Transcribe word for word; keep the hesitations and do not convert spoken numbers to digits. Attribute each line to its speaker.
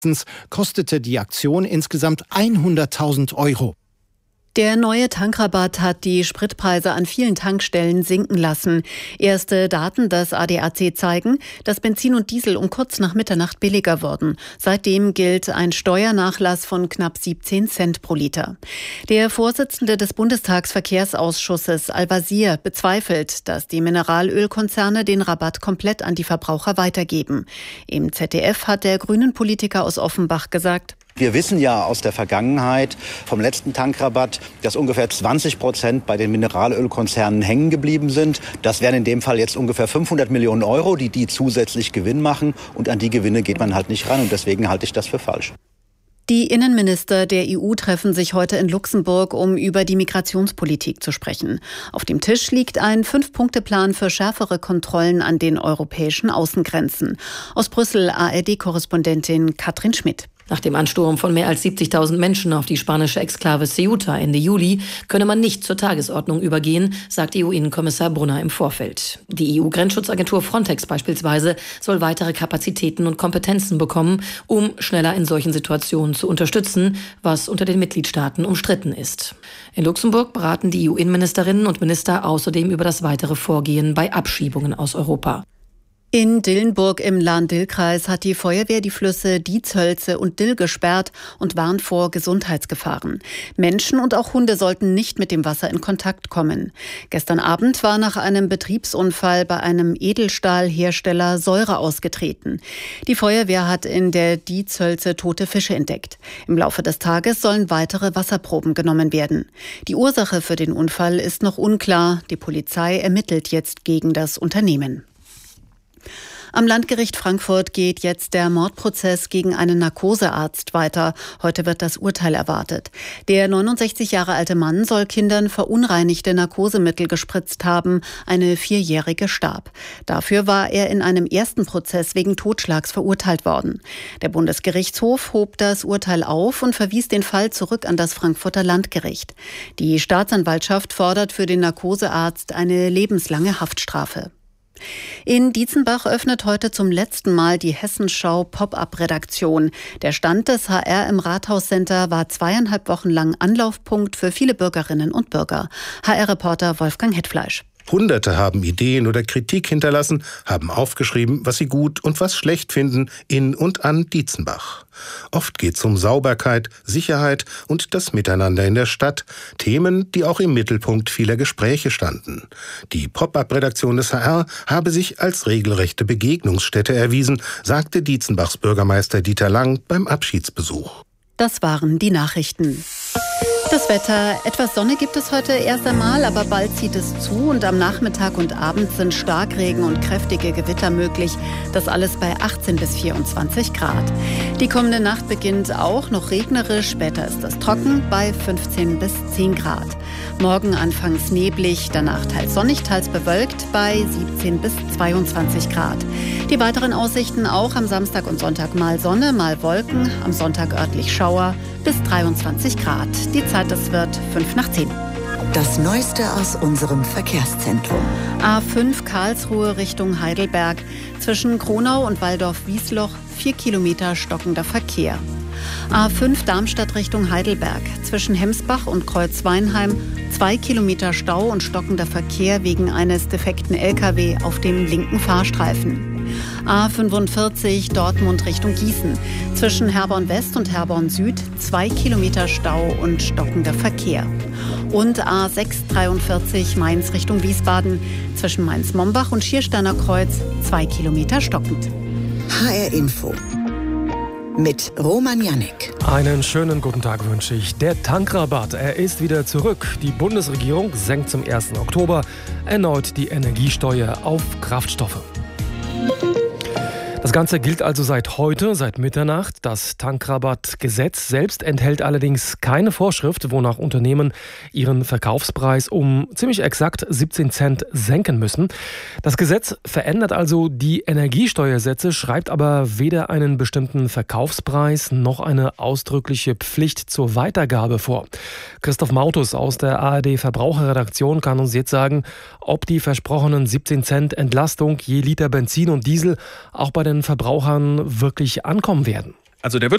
Speaker 1: kostete die Aktion insgesamt hunderttausend Euro.
Speaker 2: Der neue Tankrabatt hat die Spritpreise an vielen Tankstellen sinken lassen. Erste Daten des A D A C zeigen, dass Benzin und Diesel um kurz nach Mitternacht billiger wurden. Seitdem gilt ein Steuernachlass von knapp siebzehn Cent pro Liter. Der Vorsitzende des Bundestagsverkehrsausschusses Al-Wazir bezweifelt, dass die Mineralölkonzerne den Rabatt komplett an die Verbraucher weitergeben. Im Z D F hat der Grünen-Politiker aus Offenbach gesagt:
Speaker 3: Wir wissen ja aus der Vergangenheit vom letzten Tankrabatt, dass ungefähr zwanzig Prozent bei den Mineralölkonzernen hängen geblieben sind. Das wären in dem Fall jetzt ungefähr fünfhundert Millionen Euro, die die zusätzlich Gewinn machen. Und an die Gewinne geht man halt nicht ran. Und deswegen halte ich das für falsch.
Speaker 2: Die Innenminister der E U treffen sich heute in Luxemburg, um über die Migrationspolitik zu sprechen. Auf dem Tisch liegt ein Fünf-Punkte-Plan für schärfere Kontrollen an den europäischen Außengrenzen. Aus Brüssel A R D-Korrespondentin Katrin Schmidt.
Speaker 4: Nach dem Ansturm von mehr als siebzigtausend Menschen auf die spanische Exklave Ceuta Ende Juli könne man nicht zur Tagesordnung übergehen, sagt E U-Innenkommissar Brunner im Vorfeld. Die E U-Grenzschutzagentur Frontex beispielsweise soll weitere Kapazitäten und Kompetenzen bekommen, um schneller in solchen Situationen zu unterstützen, was unter den Mitgliedstaaten umstritten ist. In Luxemburg beraten die E U-Innenministerinnen und Minister außerdem über das weitere Vorgehen bei Abschiebungen aus Europa.
Speaker 2: In Dillenburg im Lahn-Dill-Kreis hat die Feuerwehr die Flüsse Dietshölze und Dill gesperrt und warnt vor Gesundheitsgefahren. Menschen und auch Hunde sollten nicht mit dem Wasser in Kontakt kommen. Gestern Abend war nach einem Betriebsunfall bei einem Edelstahlhersteller Säure ausgetreten. Die Feuerwehr hat in der Dietshölze tote Fische entdeckt. Im Laufe des Tages sollen weitere Wasserproben genommen werden. Die Ursache für den Unfall ist noch unklar. Die Polizei ermittelt jetzt gegen das Unternehmen. Am Landgericht Frankfurt geht jetzt der Mordprozess gegen einen Narkosearzt weiter. Heute wird das Urteil erwartet. Der neunundsechzig Jahre alte Mann soll Kindern verunreinigte Narkosemittel gespritzt haben. Eine Vierjährige starb. Dafür war er in einem ersten Prozess wegen Totschlags verurteilt worden. Der Bundesgerichtshof hob das Urteil auf und verwies den Fall zurück an das Frankfurter Landgericht. Die Staatsanwaltschaft fordert für den Narkosearzt eine lebenslange Haftstrafe. In Dietzenbach öffnet heute zum letzten Mal die Hessenschau Pop-up-Redaktion. Der Stand des H R im Rathauscenter war zweieinhalb Wochen lang Anlaufpunkt für viele Bürgerinnen und Bürger. H R-Reporter Wolfgang Hetfleisch.
Speaker 5: Hunderte haben Ideen oder Kritik hinterlassen, haben aufgeschrieben, was sie gut und was schlecht finden in und an Dietzenbach. Oft geht es um Sauberkeit, Sicherheit und das Miteinander in der Stadt. Themen, die auch im Mittelpunkt vieler Gespräche standen. Die Pop-up-Redaktion des H R habe sich als regelrechte Begegnungsstätte erwiesen, sagte Dietzenbachs Bürgermeister Dieter Lang beim Abschiedsbesuch.
Speaker 2: Das waren die Nachrichten. Das Wetter, etwas Sonne gibt es heute erst einmal, aber bald zieht es zu und am Nachmittag und Abend sind Starkregen und kräftige Gewitter möglich. Das alles bei achtzehn bis vierundzwanzig Grad. Die kommende Nacht beginnt auch noch regnerisch, später ist es trocken bei fünfzehn bis zehn Grad. Morgen anfangs neblig, danach teils sonnig, teils bewölkt bei siebzehn bis zweiundzwanzig Grad. Die weiteren Aussichten auch am Samstag und Sonntag mal Sonne, mal Wolken, am Sonntag örtlich Schauer bis dreiundzwanzig Grad. Die Zeit, es wird fünf nach zehn.
Speaker 6: Das Neueste aus unserem Verkehrszentrum.
Speaker 2: A fünf Karlsruhe Richtung Heidelberg. Zwischen Kronau und Waldorf-Wiesloch vier Kilometer stockender Verkehr. A fünf Darmstadt Richtung Heidelberg. Zwischen Hemsbach und Kreuzweinheim zwei Kilometer Stau und stockender Verkehr wegen eines defekten L K W auf dem linken Fahrstreifen. A fünfundvierzig Dortmund Richtung Gießen. Zwischen Herborn West und Herborn Süd zwei Kilometer Stau und stockender Verkehr. Und A sechs dreiundvierzig Mainz Richtung Wiesbaden. Zwischen Mainz-Mombach und Schiersteiner Kreuz zwei Kilometer stockend.
Speaker 6: H R Info mit Roman Jannik.
Speaker 7: Einen schönen guten Tag wünsche ich. Der Tankrabatt, er ist wieder zurück. Die Bundesregierung senkt zum ersten Oktober erneut die Energiesteuer auf Kraftstoffe. Das Ganze gilt also seit heute, seit Mitternacht. Das Tankrabattgesetz selbst enthält allerdings keine Vorschrift, wonach Unternehmen ihren Verkaufspreis um ziemlich exakt siebzehn Cent senken müssen. Das Gesetz verändert also die Energiesteuersätze, schreibt aber weder einen bestimmten Verkaufspreis noch eine ausdrückliche Pflicht zur Weitergabe vor. Christoph Mautus aus der A R D Verbraucherredaktion kann uns jetzt sagen, ob die versprochenen siebzehn Cent Entlastung je Liter Benzin und Diesel auch bei den Verbrauchern wirklich ankommen werden.
Speaker 8: Also der